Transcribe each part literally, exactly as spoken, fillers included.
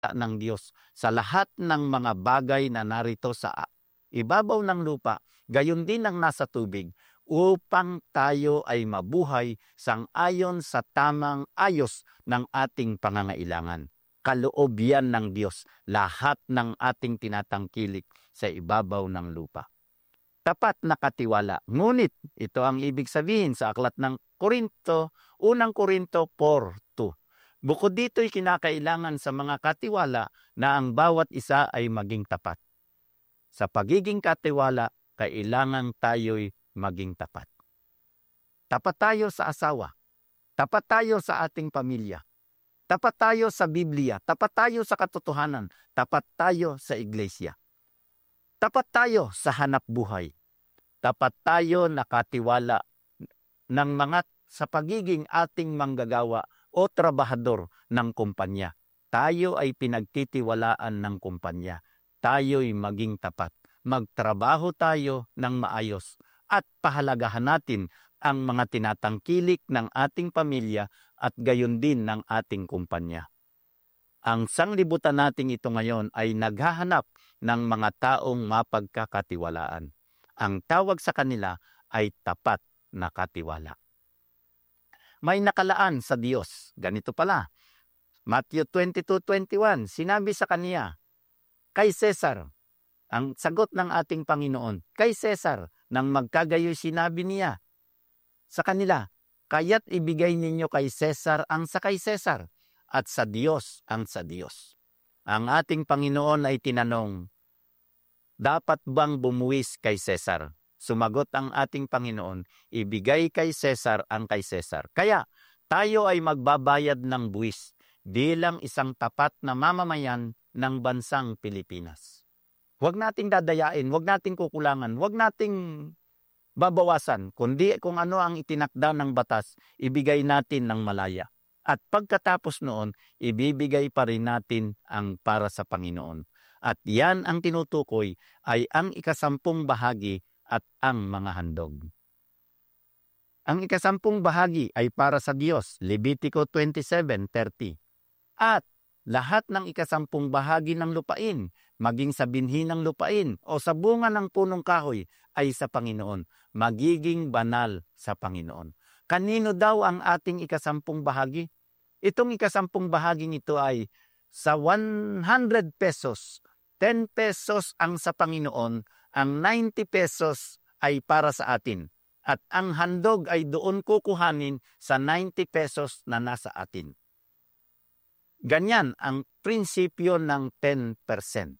ng Diyos sa lahat ng mga bagay na narito sa ibabaw ng lupa, gayon din ang nasa tubig, upang tayo ay mabuhay sang-ayon sa tamang ayos ng ating pangangailangan. Kaloob yan ng Diyos, lahat ng ating tinatangkilik sa ibabaw ng lupa. Tapat na katiwala. Ngunit, ito ang ibig sabihin sa aklat ng Korinto, unang Korinto four two. Bukod dito'y kinakailangan sa mga katiwala na ang bawat isa ay maging tapat. Sa pagiging katiwala, kailangan tayo'y maging tapat. Tapat tayo sa asawa. Tapat tayo sa ating pamilya. Tapat tayo sa Biblia. Tapat tayo sa katotohanan. Tapat tayo sa iglesia. Tapat tayo sa hanap buhay. Tapat tayo nakatiwala ng mga sa pagiging ating manggagawa o trabahador ng kumpanya. Tayo ay pinagtitiwalaan ng kumpanya. Tayo'y maging tapat. Magtrabaho tayo ng maayos at pahalagahan natin ang mga tinatangkilik ng ating pamilya at gayon din ng ating kumpanya. Ang sanglibutan nating ito ngayon ay naghahanap ng mga taong mapagkakatiwalaan. Ang tawag sa kanila ay tapat na katiwala. May nakalaan sa Diyos. Ganito pala. Matthew twenty-two twenty-one, sinabi sa kaniya, kay Cesar, ang sagot ng ating Panginoon, kay Cesar, nang magkagayoy sinabi niya sa kanila, kaya't ibigay ninyo kay Cesar ang sa kay Cesar, at sa Diyos ang sa Diyos. Ang ating Panginoon ay tinanong, dapat bang bumuwis kay Cesar? Sumagot ang ating Panginoon, ibigay kay Cesar ang kay Cesar. Kaya tayo ay magbabayad ng buwis bilang isang tapat na mamamayan ng bansang Pilipinas. Huwag nating dadayain, huwag nating kukulangan, huwag nating babawasan, kundi kung ano ang itinakda ng batas, ibigay natin ng malaya. At pagkatapos noon, ibibigay pa rin natin ang para sa Panginoon. At yan ang tinutukoy ay ang ikasampung bahagi at ang mga handog. Ang ikasampung bahagi ay para sa Diyos, Levitico twenty-seven thirty. At lahat ng ikasampung bahagi ng lupain, maging sa binhi ng lupain o sa bunga ng punong kahoy ay sa Panginoon, magiging banal sa Panginoon. Kanino daw ang ating ikasampung bahagi? Itong ikasampung bahaging ito ay sa one hundred pesos, ten pesos ang sa Panginoon, ang ninety pesos ay para sa atin. At ang handog ay doon kukuhanin sa ninety pesos na nasa atin. Ganyan ang prinsipyo ng ten percent.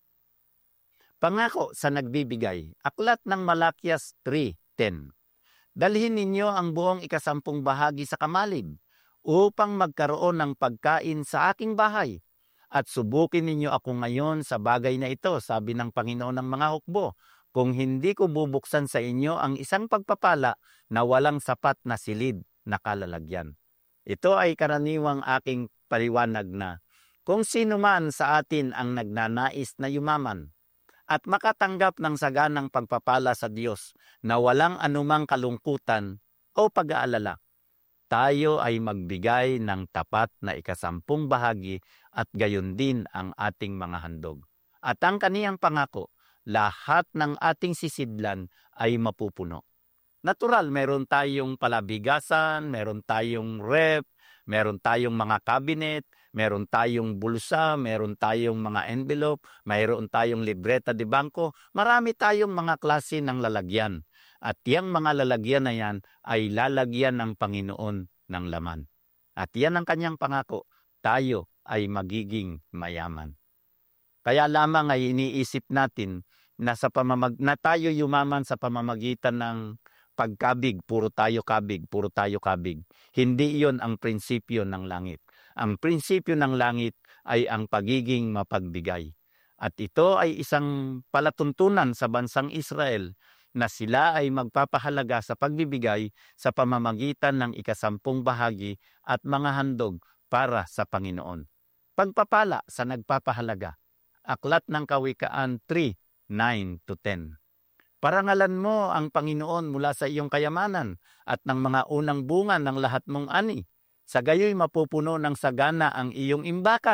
Pangako sa nagbibigay, aklat ng Malakias three ten. Dalhin ninyo ang buong ikasampung bahagi sa kamalib upang magkaroon ng pagkain sa aking bahay. At subukin ninyo ako ngayon sa bagay na ito, sabi ng Panginoon ng mga hukbo, kung hindi ko bubuksan sa inyo ang isang pagpapala na walang sapat na silid na kalalagyan. Ito ay karaniwang aking paliwanag na kung sino man sa atin ang nagnanais na yumaman at makatanggap ng saganang pagpapala sa Diyos na walang anumang kalungkutan o pag-aalala, tayo ay magbigay ng tapat na ikasampung bahagi at gayon din ang ating mga handog. At ang kaniyang pangako, lahat ng ating sisidlan ay mapupuno. Natural, meron tayong palabigasan, meron tayong rep, meron tayong mga cabinet, meron tayong bulsa, meron tayong mga envelope, mayroon tayong libreta de bangko, marami tayong mga klase ng lalagyan. At yung mga lalagyan na yan ay lalagyan ng Panginoon ng laman. At yan ang kanyang pangako, tayo ay magiging mayaman. Kaya lamang ay iniisip natin na, sa pamamag na tayo yumaman sa pamamagitan ng pagkabig, puro tayo kabig, puro tayo kabig. Hindi iyon ang prinsipyo ng langit. Ang prinsipyo ng langit ay ang pagiging mapagbigay. At ito ay isang palatuntunan sa bansang Israel na sila ay magpapahalaga sa pagbibigay sa pamamagitan ng ikasampung bahagi at mga handog para sa Panginoon. Pagpapala sa nagpapahalaga. Aklat ng Kawikaan three nine to ten. Parangalan mo ang Panginoon mula sa iyong kayamanan at ng mga unang bunga ng lahat mong ani. Sa gayoy mapupuno ng sagana ang iyong imbakan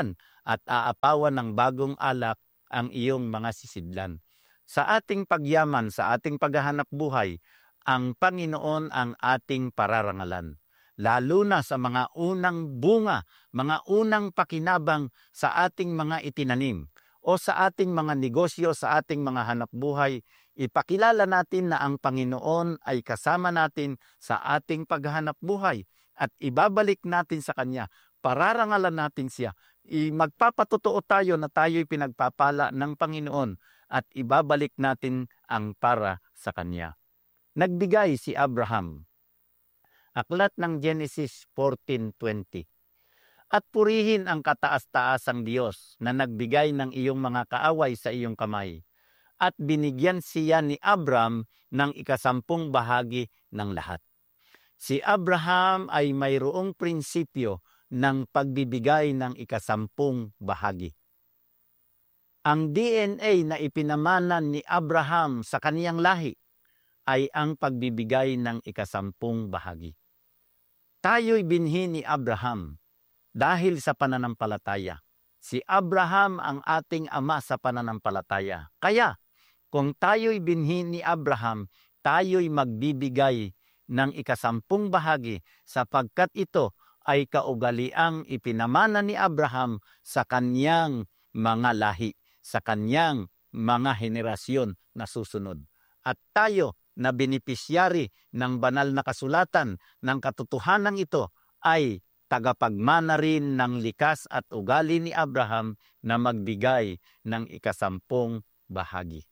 at aapawan ng bagong alak ang iyong mga sisidlan. Sa ating pagyaman, sa ating paghahanap buhay, ang Panginoon ang ating pararangalan. Lalo na sa mga unang bunga, mga unang pakinabang sa ating mga itinanim o sa ating mga negosyo, sa ating mga hanap buhay, ipakilala natin na ang Panginoon ay kasama natin sa ating paghahanap buhay at ibabalik natin sa Kanya. Pararangalan natin siya. I magpapatotoo tayo na tayo'y pinagpapala ng Panginoon at ibabalik natin ang para sa Kanya. Nagbigay si Abraham. Aklat ng Genesis fourteen twenty. At purihin ang kataas-taasang Diyos na nagbigay ng iyong mga kaaway sa iyong kamay. At binigyan siya ni Abram ng ikasampung bahagi ng lahat. Si Abraham ay mayroong prinsipyo ng pagbibigay ng ikasampung bahagi. Ang D N A na ipinamanan ni Abraham sa kaniyang lahi ay ang pagbibigay ng ikasampung bahagi. Tayo'y binhi ni Abraham dahil sa pananampalataya. Si Abraham ang ating ama sa pananampalataya. Kaya, kung tayo'y binhi ni Abraham, tayo'y magbibigay ng ikasampung bahagi sapagkat ito ay kaugaliang ipinamana ni Abraham sa kanyang mga lahi, sa kanyang mga henerasyon na susunod. At tayo na benepisyari ng banal na kasulatan ng katotohanan ito ay tagapagmana rin ng likas at ugali ni Abraham na magbigay ng ikasampung bahagi.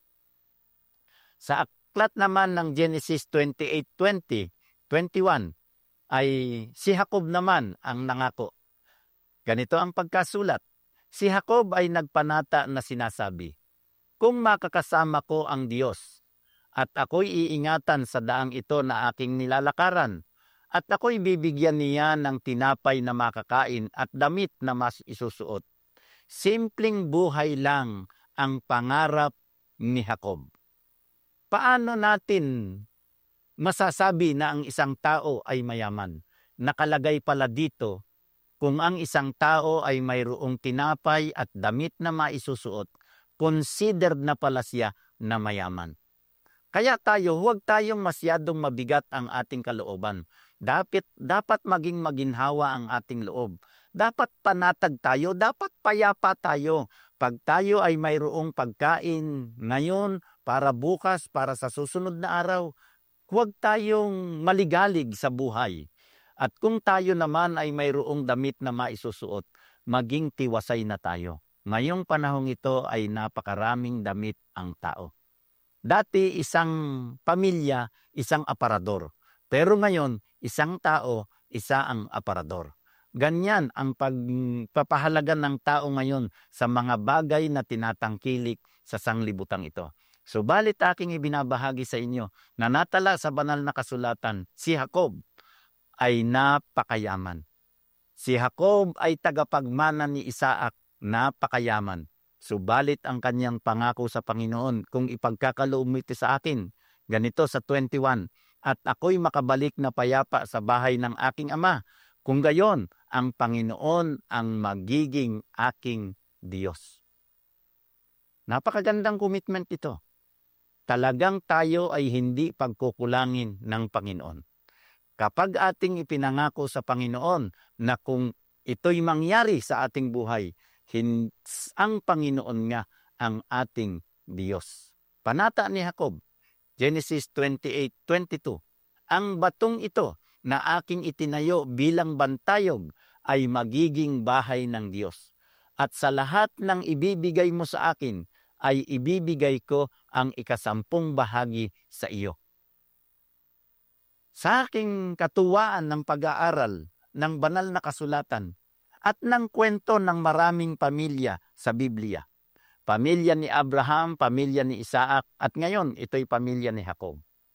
Sa aklat naman ng Genesis twenty-eight twenty, twenty-one ay si Jacob naman ang nangako. Ganito ang pagkasulat. Si Jacob ay nagpanata na sinasabi, "Kung makakasama ko ang Diyos, at ako'y iingatan sa daang ito na aking nilalakaran, at ako'y bibigyan niya ng tinapay na makakain at damit na mas isusuot." Simpleng buhay lang ang pangarap ni Jacob. Paano natin masasabi na ang isang tao ay mayaman? Nakalagay pala dito, kung ang isang tao ay mayroong tinapay at damit na maisusuot, considered na pala siya na mayaman. Kaya tayo, huwag tayong masyadong mabigat ang ating kalooban. Dapat, dapat maging maginhawa ang ating loob. Dapat panatag tayo, dapat payapa tayo. Pag tayo ay mayroong pagkain ngayon, para bukas, para sa susunod na araw, huwag tayong maligalig sa buhay. At kung tayo naman ay mayroong damit na maisusuot, maging tiwasay na tayo. Ngayong panahong ito ay napakaraming damit ang tao. Dati isang pamilya, isang aparador. Pero ngayon, isang tao, isa ang aparador. Ganyan ang pagpapahalaga ng tao ngayon sa mga bagay na tinatangkilik sa sanglibutang ito. Subalit aking ibinabahagi sa inyo na natala sa banal na kasulatan, si Jacob ay napakayaman. Si Jacob ay tagapagmana ni Isaac, napakayaman. Subalit ang kanyang pangako sa Panginoon, kung ipagkakaloob mo ito sa akin, ganito sa twenty-one, at ako'y makabalik na payapa sa bahay ng aking ama, kung gayon ang Panginoon ang magiging aking Diyos. Napakagandang commitment ito. Talagang tayo ay hindi pagkukulangin ng Panginoon. Kapag ating ipinangako sa Panginoon na kung ito'y mangyari sa ating buhay, ang Panginoon nga ang ating Diyos. Panata ni Jacob, Genesis twenty-eight twenty-two, ang batong ito na aking itinayo bilang bantayog ay magiging bahay ng Diyos. At sa lahat ng ibibigay mo sa akin, ay ibibigay ko ang ikasampung bahagi sa iyo. Sa aking katuwaan ng pag-aaral ng banal na kasulatan at ng kwento ng maraming pamilya sa Biblia, pamilya ni Abraham, pamilya ni Isaac, at ngayon ito'y pamilya ni Jacob.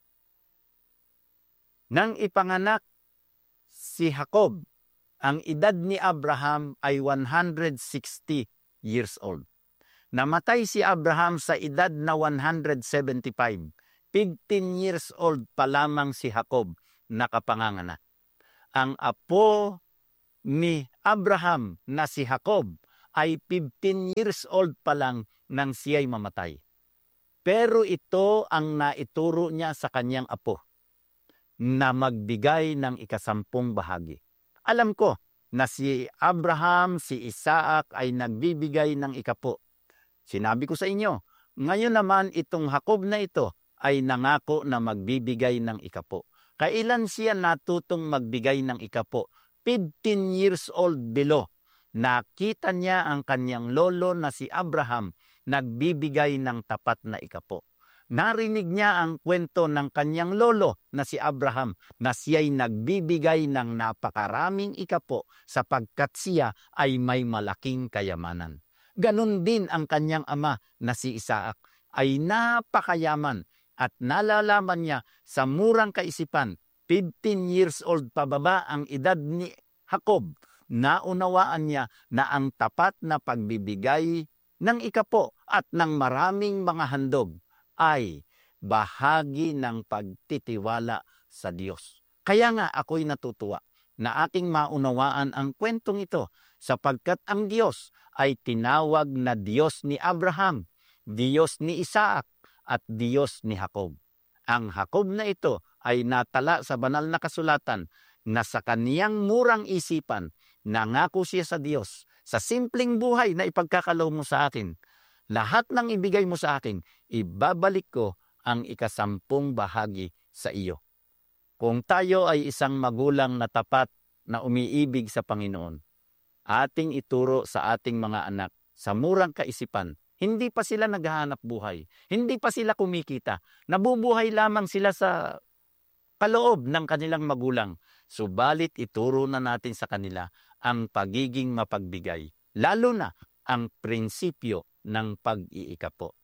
Nang ipanganak si Jacob, ang edad ni Abraham ay one hundred sixty years old. Namatay si Abraham sa edad na one hundred seventy-five. fifteen years old pa lamang si Jacob nakapanganganak. Ang apo ni Abraham na si Jacob ay fifteen years old pa lang nang siya'y mamatay. Pero ito ang naituro niya sa kanyang apo, na magbigay ng ikasampung bahagi. Alam ko na si Abraham, si Isaac ay nagbibigay ng ikapo. Sinabi ko sa inyo, ngayon naman itong Jacob na ito ay nangako na magbibigay ng ikapo. Kailan siya natutong magbigay ng ikapo? fifteen years old below. Nakita niya ang kanyang lolo na si Abraham nagbibigay ng tapat na ikapo. Narinig niya ang kwento ng kanyang lolo na si Abraham na siya'y nagbibigay ng napakaraming ikapo sapagkat siya ay may malaking kayamanan. Ganon din ang kanyang ama na si Isaac ay napakayaman at nalalaman niya sa murang kaisipan, fifteen years old pababa ang edad ni Jacob. Naunawaan niya na ang tapat na pagbibigay ng ikapo at ng maraming mga handog ay bahagi ng pagtitiwala sa Diyos. Kaya nga ako'y natutuwa na aking maunawaan ang kwentong ito sapagkat ang Diyos ay tinawag na Diyos ni Abraham, Diyos ni Isaac at Diyos ni Jacob. Ang Jacob na ito ay natala sa banal na kasulatan na sa kaniyang murang isipan, nangako siya sa Diyos, sa simpleng buhay na ipagkakaloob mo sa akin, lahat ng ibigay mo sa akin, ibabalik ko ang ikasampung bahagi sa iyo. Kung tayo ay isang magulang na tapat na umiibig sa Panginoon, ating ituro sa ating mga anak sa murang kaisipan, hindi pa sila naghahanap buhay, hindi pa sila kumikita, nabubuhay lamang sila sa kaloob ng kanilang magulang. Subalit ituro na natin sa kanila ang pagiging mapagbigay, lalo na ang prinsipyo ng pag-iikapo.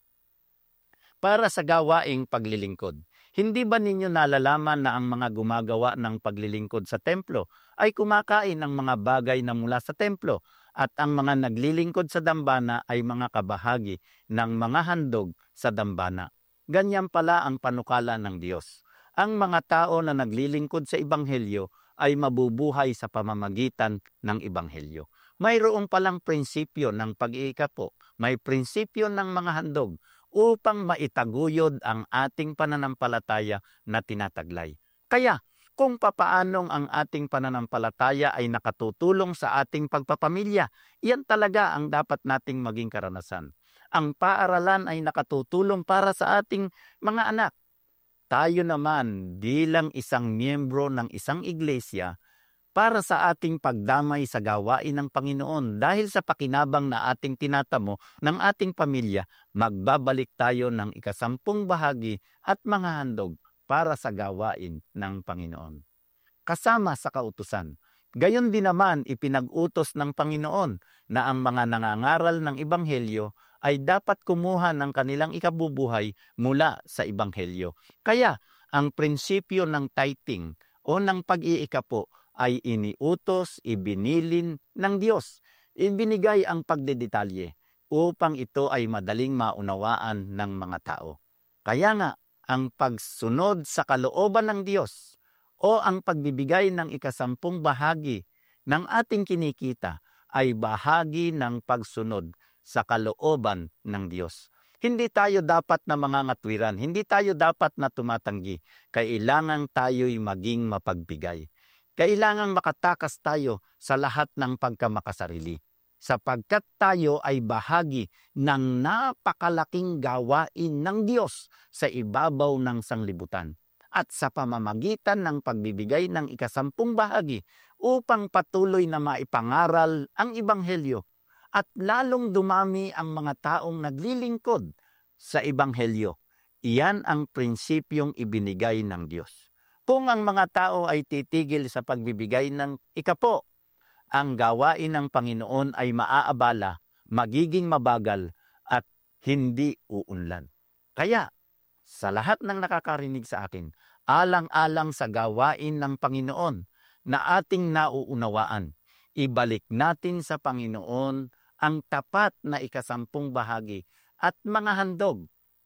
Para sa gawaing paglilingkod, hindi ba ninyo nalalaman na ang mga gumagawa ng paglilingkod sa templo ay kumakain ng mga bagay na mula sa templo at ang mga naglilingkod sa dambana ay mga kabahagi ng mga handog sa dambana? Ganyan pala ang panukala ng Diyos. Ang mga tao na naglilingkod sa Ebanghelyo ay mabubuhay sa pamamagitan ng Ebanghelyo. Mayroon palang prinsipyo ng pag-iikapo, may prinsipyo ng mga handog upang maitaguyod ang ating pananampalataya na tinataglay. Kaya, kung papaanong ang ating pananampalataya ay nakatutulong sa ating pagpapamilya, iyan talaga ang dapat nating maging karanasan. Ang paaralan ay nakatutulong para sa ating mga anak. Tayo naman bilang isang miyembro ng isang iglesia para sa ating pagdamay sa gawain ng Panginoon dahil sa pakinabang na ating tinatamo ng ating pamilya, magbabalik tayo ng ikasampung bahagi at mga handog para sa gawain ng Panginoon. Kasama sa kautusan, gayon din naman ipinag-utos ng Panginoon na ang mga nangangaral ng Ebanghelyo ay dapat kumuha ng kanilang ikabubuhay mula sa Ebanghelyo. Kaya, ang prinsipyo ng tithing o ng pag-iikapo ay iniutos, ibinilin ng Diyos. Ibinigay ang pagdedetalye upang ito ay madaling maunawaan ng mga tao. Kaya nga, ang pagsunod sa kalooban ng Diyos o ang pagbibigay ng ikasampung bahagi ng ating kinikita ay bahagi ng pagsunod sa kalooban ng Diyos. Hindi tayo dapat na mangangatwiran, hindi tayo dapat na tumatanggi. Kailangan tayo'y maging mapagbigay. Kailangan makatakas tayo sa lahat ng pagkamakasarili, sapagkat tayo ay bahagi ng napakalaking gawain ng Diyos sa ibabaw ng sanglibutan. At sa pamamagitan ng pagbibigay ng ikasampung bahagi upang patuloy na maipangaral ang Ebanghelyo, at lalong dumami ang mga taong naglilingkod sa Ebanghelyo. Iyan ang prinsipyong ibinigay ng Diyos. Kung ang mga tao ay titigil sa pagbibigay ng ikapo, ang gawain ng Panginoon ay maaabala, magiging mabagal, at hindi uunlad. Kaya, sa lahat ng nakakarinig sa akin, alang-alang sa gawain ng Panginoon na ating nauunawaan, ibalik natin sa Panginoon ang tapat na ikasampung bahagi at mga handog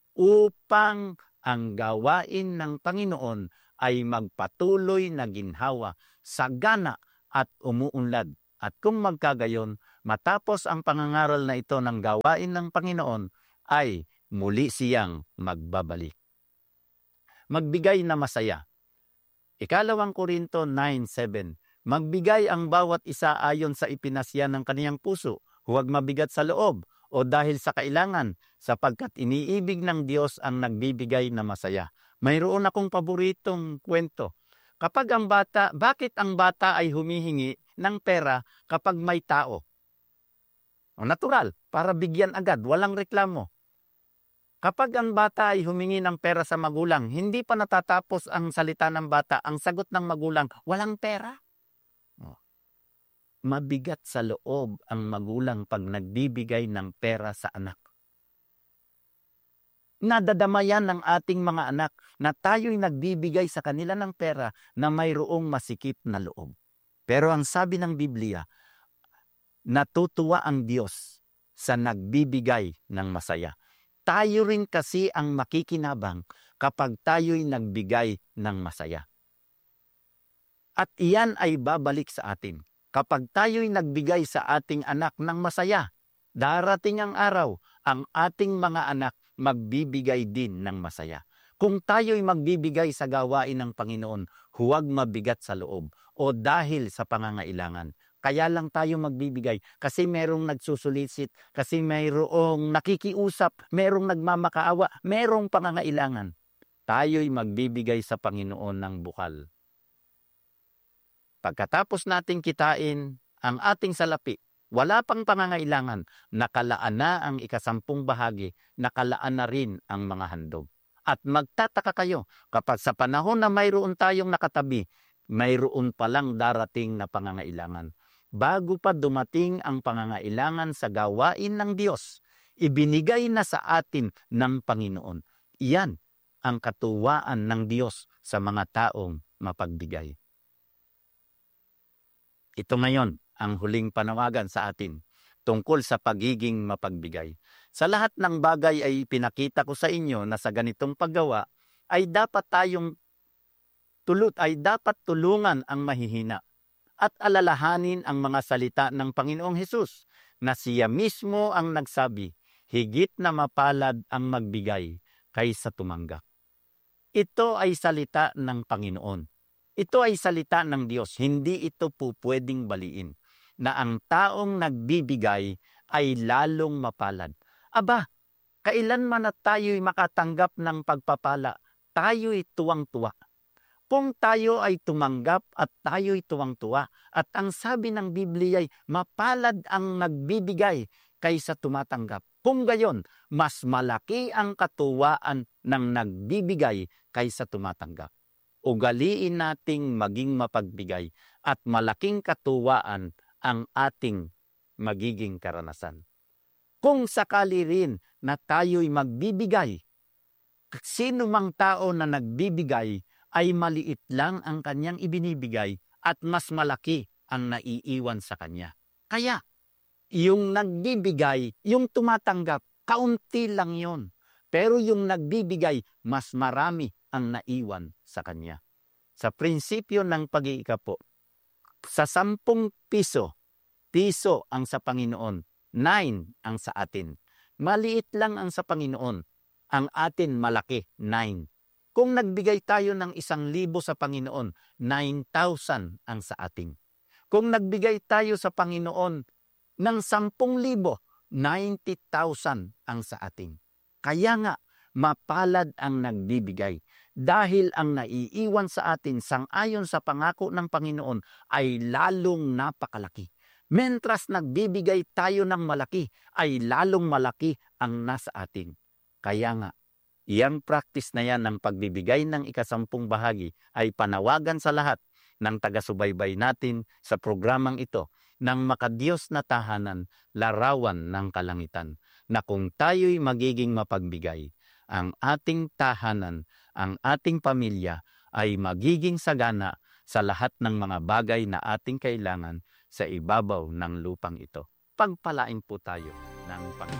upang ang gawain ng Panginoon ay magpatuloy na ginhawa, sagana at umuunlad. At kung magkagayon, Matapos ang pangangaral na ito ng gawain ng Panginoon, ay muli siyang magbabalik. Magbigay na masaya. Ikalawang Korinto nine seven. Magbigay ang bawat isa ayon sa ipinasya ng kaniyang puso, huwag mabigat sa loob o dahil sa kailangan, sapagkat iniibig ng Diyos ang nagbibigay na masaya. Mayroon akong paboritong kwento. Kapag ang bata, bakit ang bata ay humihingi ng pera kapag may tao? Natural, para bigyan agad, walang reklamo. Kapag ang bata ay humingi ng pera sa magulang, hindi pa natatapos ang salita ng bata, ang sagot ng magulang, walang pera. Oh. Mabigat sa loob ang magulang pag nagbibigay ng pera sa anak. Nadadamayan ng ating mga anak na tayo'y nagbibigay sa kanila ng pera na mayroong masikip na loob. Pero ang sabi ng Biblia, natutuwa ang Diyos sa nagbibigay ng masaya. Tayo rin kasi ang makikinabang kapag tayo'y nagbigay ng masaya. At iyan ay babalik sa atin. Kapag tayo'y nagbigay sa ating anak ng masaya, darating ang araw, ang ating mga anak magbibigay din ng masaya. Kung tayo'y magbibigay sa gawain ng Panginoon, huwag mabigat sa loob o dahil sa pangangailangan. Kaya lang tayo magbibigay kasi merong nagsusulisit, kasi mayroong nakikiusap, merong nagmamakaawa, merong pangangailangan. Tayo'y magbibigay sa Panginoon ng bukal. Pagkatapos nating kitain ang ating salapi, wala pang pangangailangan, nakalaan na ang ikasampung bahagi, nakalaan na rin ang mga handog. At magtataka kayo kapag sa panahon na mayroon tayong nakatabi, mayroon palang darating na pangangailangan. Bago pa dumating ang pangangailangan sa gawain ng Diyos, ibinigay na sa atin ng Panginoon. Iyan ang katuwaan ng Diyos sa mga taong mapagbigay. Ito ngayon ang huling panawagan sa atin tungkol sa pagiging mapagbigay. Sa lahat ng bagay ay pinakita ko sa inyo na sa ganitong paggawa ay dapat tayong tulot ay dapat tulungan ang mahihina at alalahanin ang mga salita ng Panginoong Hesus na siya mismo ang nagsabi, higit na mapalad ang magbigay kaysa tumanggap. Ito ay salita ng Panginoon. Ito ay salita ng Diyos. Hindi ito po pwedeng baliin na ang taong nagbibigay ay lalong mapalad. Aba, kailanman na tayo'y makatanggap ng pagpapala, tayo'y tuwang-tuwa. Kung tayo ay tumanggap at tayo'y tuwang-tuwa, at ang sabi ng Biblia ay mapalad ang nagbibigay kaysa tumatanggap. Kung gayon, mas malaki ang katuwaan ng nagbibigay kaysa tumatanggap. Ugaliin nating maging mapagbigay at malaking katuwaan ang ating magiging karanasan. Kung sakali rin na tayo'y magbibigay, sino mang tao na nagbibigay ay maliit lang ang kanyang ibinibigay at mas malaki ang naiiwan sa kanya. Kaya, yung nagbibigay, yung tumatanggap, kaunti lang yon. Pero yung nagbibigay, mas marami ang naiwan sa kanya. Sa prinsipyo ng pag-iikapo, sa sampung piso, piso ang sa Panginoon, nine ang sa atin. Maliit lang ang sa Panginoon, ang atin malaki, nine. Kung nagbigay tayo ng isang libo sa Panginoon, nine thousand ang sa atin. Kung nagbigay tayo sa Panginoon ng sampung libo, ninety thousand ang sa atin. Kaya nga, mapalad ang nagbibigay. Dahil ang naiiwan sa atin sang-ayon sa pangako ng Panginoon ay lalong napakalaki. Mentras nagbibigay tayo ng malaki, ay lalong malaki ang nasa atin. Kaya nga, iyang practice na yan ng pagbibigay ng ikasampung bahagi ay panawagan sa lahat ng taga-subaybay natin sa programang ito ng makadiyos na tahanan, larawan ng kalangitan, na kung tayo'y magiging mapagbigay, ang ating tahanan, ang ating pamilya ay magiging sagana sa lahat ng mga bagay na ating kailangan sa ibabaw ng lupang ito. Pagpalain po tayo ng Panginoon.